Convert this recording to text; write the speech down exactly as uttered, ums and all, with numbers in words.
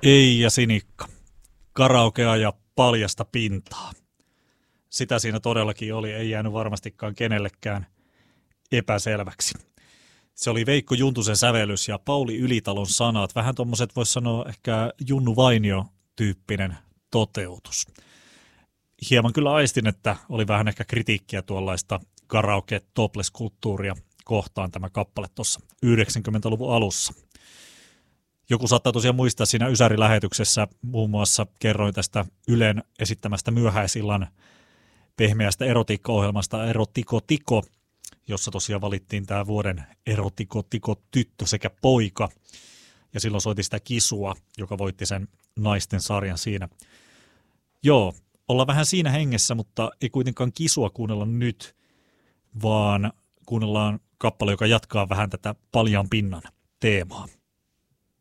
Ei ja Sinikka. Karaokea ja paljasta pintaa. Sitä siinä todellakin oli, ei jäänyt varmastikaan kenellekään epäselväksi. Se oli Veikko Juntusen sävellys ja Pauli Ylitalon sanat. Vähän tuommoiset voisi sanoa ehkä Junnu Vainio-tyyppinen toteutus. Hieman kyllä aistin, että oli vähän ehkä kritiikkiä tuollaista karaoke-topless-kulttuuria kohtaan tämä kappale tuossa yhdeksänkymmentäluvun alussa. Joku saattaa tosiaan muistaa siinä Ysäri-lähetyksessä, muun muassa kerroin tästä Ylen esittämästä myöhäisillan pehmeästä erotiikka-ohjelmasta Erotiko Tiko, jossa tosiaan valittiin tämä vuoden Erotiko Tiko tyttö sekä poika. Ja silloin soitti sitä Kisua, joka voitti sen naisten sarjan siinä. Joo, ollaan vähän siinä hengessä, mutta ei kuitenkaan Kisua kuunnella nyt, vaan kuunnellaan kappale, joka jatkaa vähän tätä paljan pinnan teemaa.